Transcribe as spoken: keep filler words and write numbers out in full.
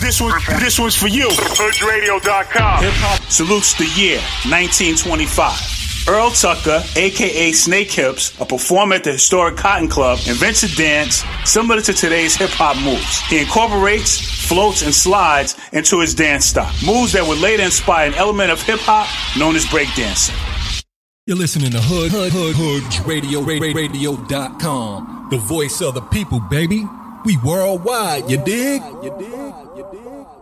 This one, this one's for you. Hood Radio dot com. Hip hop salutes the year nineteen twenty-five. Earl Tucker, a k a. Snake Hips, a performer at the historic Cotton Club, invents a dance similar to today's hip-hop moves. He incorporates, floats, and slides into his dance style, moves that would later inspire an element of hip-hop known as breakdancing. You're listening to Hood, Hood, Hood, Hood Radio, Radio dot com, the voice of the people, baby. We worldwide, you dig? You dig? You dig?